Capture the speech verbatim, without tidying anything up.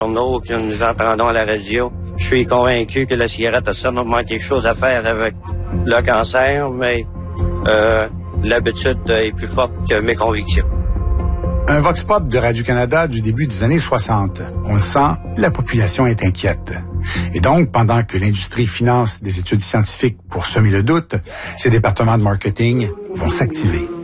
journaux que nous entendons à la radio. Je suis convaincu que la cigarette a certainement quelque chose à faire avec le cancer, mais euh, l'habitude est plus forte que mes convictions. Un vox pop de Radio-Canada du début des années soixante. On le sent, la population est inquiète. Et donc, pendant que l'industrie finance des études scientifiques pour semer le doute, ces départements de marketing vont s'activer.